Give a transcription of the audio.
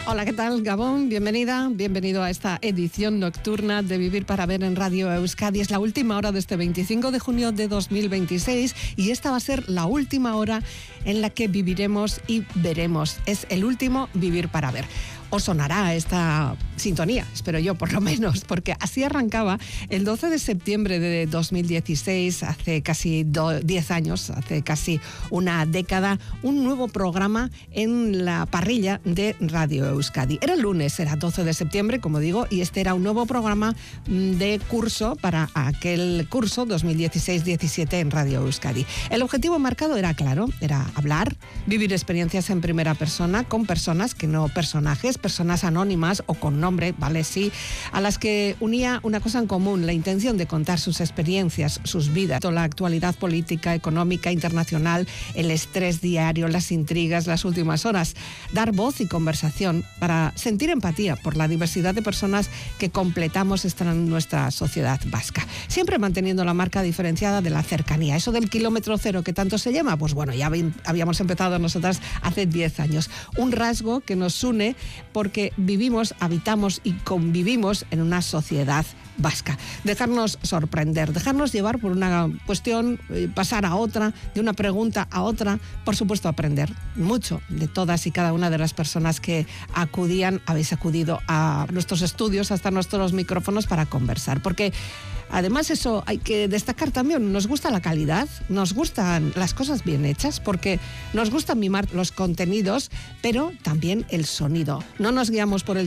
Hola, ¿qué tal, Gabón? Bienvenida, bienvenido a esta edición nocturna de Vivir para Ver en Radio Euskadi. Es la última hora de este 25 de junio de 2026 y esta va a ser la última hora en la que viviremos y veremos. Es el último Vivir para Ver. Os sonará esta sintonía, espero yo por lo menos, porque así arrancaba el 12 de septiembre de 2016, hace casi 10 años, hace casi una década, un nuevo programa en la parrilla de Radio Euskadi. Era el lunes, era 12 de septiembre, como digo, y este era un nuevo programa de curso para aquel curso 2016-17 en Radio Euskadi. El objetivo marcado era claro, era hablar, vivir experiencias en primera persona con personas que no personajes, personas anónimas o con nombre, ¿vale? Sí, a las que unía una cosa en común, la intención de contar sus experiencias, sus vidas, la actualidad política, económica, internacional, el estrés diario, las intrigas, las últimas horas, dar voz y conversación para sentir empatía por la diversidad de personas que completamos nuestra sociedad vasca. Siempre manteniendo la marca diferenciada de la cercanía. Eso del kilómetro cero que tanto se llama, pues bueno, ya habíamos empezado nosotras hace 10 años. Un rasgo que nos une porque vivimos, habitamos y convivimos en una sociedad vasca. Dejarnos sorprender, dejarnos llevar por una cuestión, pasar a otra, de una pregunta a otra, por supuesto aprender mucho de todas y cada una de las personas que habéis acudido a nuestros estudios, hasta nuestros micrófonos para conversar, porque además eso hay que destacar también, nos gusta la calidad, nos gustan las cosas bien hechas, porque nos gusta mimar los contenidos, pero también el sonido. No nos guiamos por el